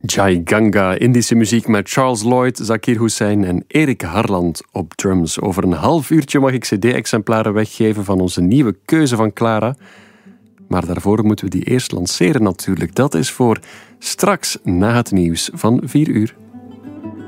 Jai Ganga, Indische muziek met Charles Lloyd, Zakir Hussain en Erik Harland op drums. Over een half uurtje mag ik cd-exemplaren weggeven van onze nieuwe keuze van Clara. Maar daarvoor moeten we die eerst lanceren natuurlijk. Dat is voor straks na het nieuws van 4 uur.